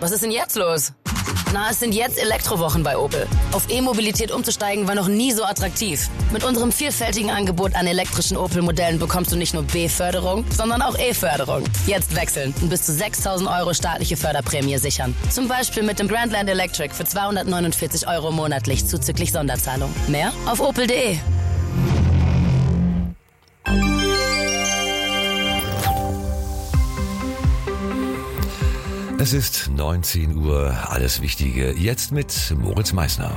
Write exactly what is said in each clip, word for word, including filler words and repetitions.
Was ist denn jetzt los? Na, es sind jetzt Elektrowochen bei Opel. Auf E-Mobilität umzusteigen war noch nie so attraktiv. Mit unserem vielfältigen Angebot an elektrischen Opel-Modellen bekommst du nicht nur B-Förderung, sondern auch E-Förderung. Jetzt wechseln und bis zu sechstausend Euro staatliche Förderprämie sichern. Zum Beispiel mit dem Grandland Electric für zweihundertneunundvierzig Euro monatlich zuzüglich Sonderzahlung. Mehr auf opel punkt de. Es ist neunzehn Uhr, alles Wichtige jetzt mit Moritz Meissner.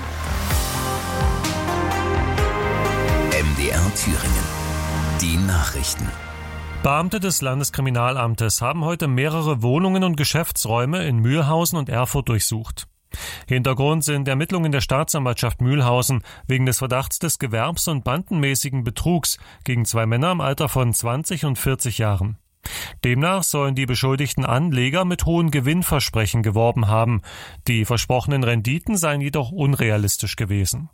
M D R Thüringen. Die Nachrichten. Beamte des Landeskriminalamtes haben heute mehrere Wohnungen und Geschäftsräume in Mühlhausen und Erfurt durchsucht. Hintergrund sind Ermittlungen der Staatsanwaltschaft Mühlhausen wegen des Verdachts des gewerbs- und bandenmäßigen Betrugs gegen zwei Männer im Alter von zwanzig und vierzig Jahren. Demnach sollen die beschuldigten Anleger mit hohen Gewinnversprechen geworben haben. Die versprochenen Renditen seien jedoch unrealistisch gewesen.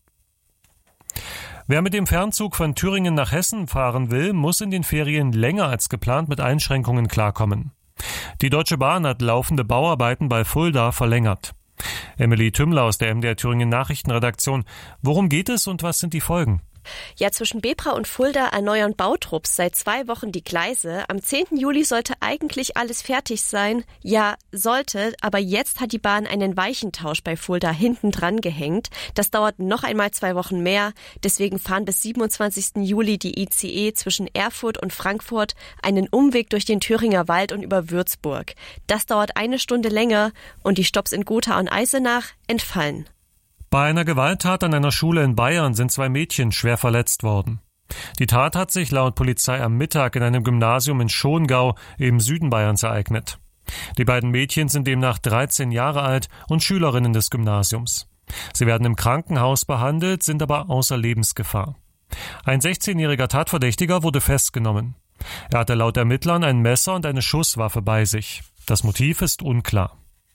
Wer mit dem Fernzug von Thüringen nach Hessen fahren will, muss in den Ferien länger als geplant mit Einschränkungen klarkommen. Die Deutsche Bahn hat laufende Bauarbeiten bei Fulda verlängert. Emily Tümmler aus der M D R Thüringen Nachrichtenredaktion. Worum geht es und was sind die Folgen? Ja, zwischen Bebra und Fulda erneuern Bautrupps seit zwei Wochen die Gleise. Am zehnten Juli sollte eigentlich alles fertig sein. Ja, sollte, aber jetzt hat die Bahn einen Weichentausch bei Fulda hinten dran gehängt. Das dauert noch einmal zwei Wochen mehr. Deswegen fahren bis siebenundzwanzigsten Juli die I C E zwischen Erfurt und Frankfurt einen Umweg durch den Thüringer Wald und über Würzburg. Das dauert eine Stunde länger und die Stopps in Gotha und Eisenach entfallen. Bei einer Gewalttat an einer Schule in Bayern sind zwei Mädchen schwer verletzt worden. Die Tat hat sich laut Polizei am Mittag in einem Gymnasium in Schongau im Süden Bayerns ereignet. Die beiden Mädchen sind demnach dreizehn Jahre alt und Schülerinnen des Gymnasiums. Sie werden im Krankenhaus behandelt, sind aber außer Lebensgefahr. Ein sechzehnjähriger Tatverdächtiger wurde festgenommen. Er hatte laut Ermittlern ein Messer und eine Schusswaffe bei sich. Das Motiv ist unklar.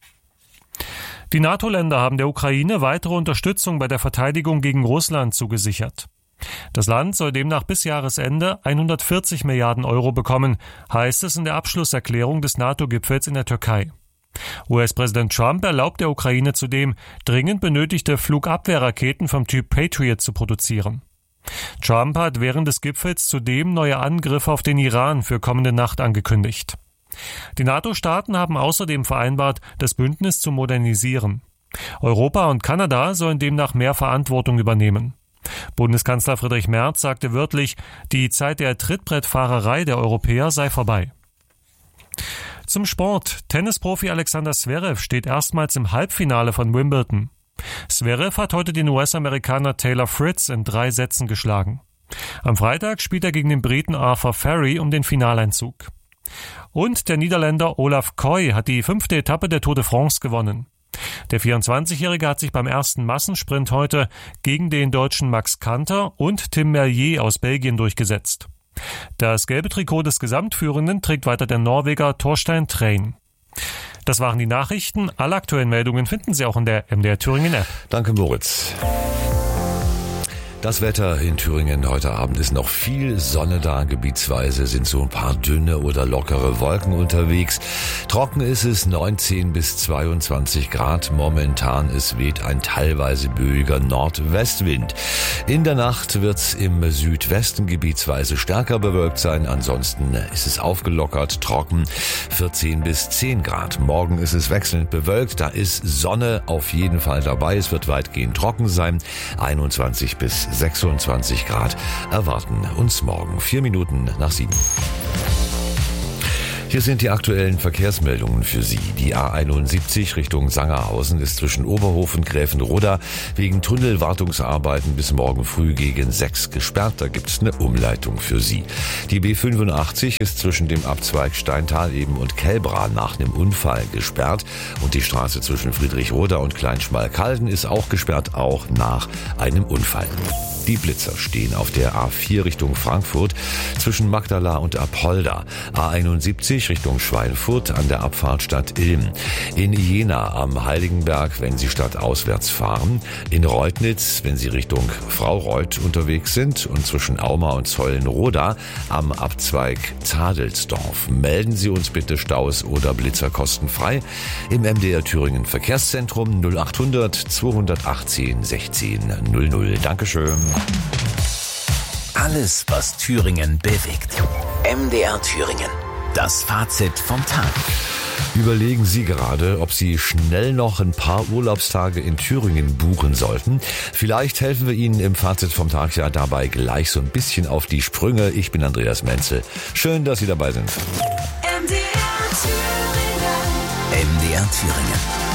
Die NATO-Länder haben der Ukraine weitere Unterstützung bei der Verteidigung gegen Russland zugesichert. Das Land soll demnach bis Jahresende hundertvierzig Milliarden Euro bekommen, heißt es in der Abschlusserklärung des NATO-Gipfels in der Türkei. U S-Präsident Trump erlaubt der Ukraine zudem, dringend benötigte Flugabwehrraketen vom Typ Patriot zu produzieren. Trump hat während des Gipfels zudem neue Angriffe auf den Iran für kommende Nacht angekündigt. Die NATO-Staaten haben außerdem vereinbart, das Bündnis zu modernisieren. Europa und Kanada sollen demnach mehr Verantwortung übernehmen. Bundeskanzler Friedrich Merz sagte wörtlich, die Zeit der Trittbrettfahrerei der Europäer sei vorbei. Zum Sport. Tennisprofi Alexander Zverev steht erstmals im Halbfinale von Wimbledon. Zverev hat heute den U S-Amerikaner Taylor Fritz in drei Sätzen geschlagen. Am Freitag spielt er gegen den Briten Arthur Ferry um den Finaleinzug. Und der Niederländer Olaf Koy hat die fünfte Etappe der Tour de France gewonnen. Der vierundzwanzigjährige hat sich beim ersten Massensprint heute gegen den Deutschen Max Kanter und Tim Merlier aus Belgien durchgesetzt. Das gelbe Trikot des Gesamtführenden trägt weiter der Norweger Thorstein Træn. Das waren die Nachrichten. Alle aktuellen Meldungen finden Sie auch in der M D R Thüringen App. Danke, Moritz. Das Wetter in Thüringen heute Abend ist noch viel Sonne da. Gebietsweise sind so ein paar dünne oder lockere Wolken unterwegs. Trocken ist es, neunzehn bis zweiundzwanzig Grad. Momentan es weht ein teilweise böiger Nordwestwind. In der Nacht wird's im Südwesten gebietsweise stärker bewölkt sein. Ansonsten ist es aufgelockert, trocken, vierzehn bis zehn Grad. Morgen ist es wechselnd bewölkt. Da ist Sonne auf jeden Fall dabei. Es wird weitgehend trocken sein. einundzwanzig bis sechsundzwanzig Grad erwarten uns morgen. Vier Minuten nach sieben. Hier sind die aktuellen Verkehrsmeldungen für Sie. Die A einundsiebzig Richtung Sangerhausen ist zwischen Oberhof und Gräfenrudda wegen Tunnelwartungsarbeiten bis morgen früh gegen sechs gesperrt. Da gibt es eine Umleitung für Sie. Die B fünfundachtzig ist zwischen dem Abzweig Steintal eben und Kelbra nach einem Unfall gesperrt. Und die Straße zwischen Friedrichroda und Kleinschmalkalden ist auch gesperrt, auch nach einem Unfall. Die Blitzer stehen auf der A vier Richtung Frankfurt zwischen Magdala und Apolda, A einundsiebzig Richtung Schweinfurt an der Abfahrtstadt Ilm, in Jena am Heiligenberg, wenn Sie stadtauswärts fahren, in Reutnitz, wenn Sie Richtung Fraureuth unterwegs sind und zwischen Auma und Zollenroda am Abzweig Zadelsdorf. Melden Sie uns bitte Staus oder Blitzer kostenfrei im M D R Thüringen Verkehrszentrum null achthundert zweihundertachtzehn sechzehn null null. Dankeschön. Alles, was Thüringen bewegt. M D R Thüringen. Das Fazit vom Tag. Überlegen Sie gerade, ob Sie schnell noch ein paar Urlaubstage in Thüringen buchen sollten. Vielleicht helfen wir Ihnen im Fazit vom Tag ja dabei gleich so ein bisschen auf die Sprünge. Ich bin Andreas Menzel. Schön, dass Sie dabei sind. M D R Thüringen. M D R Thüringen.